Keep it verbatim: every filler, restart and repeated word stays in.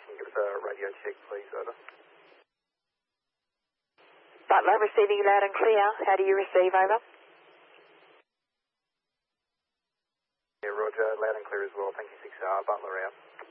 can give us a radio check, please, over. Butler, receiving you loud and clear. How do you receive, over? Yeah, roger, loud and clear as well. Thank you, six R, Butler out.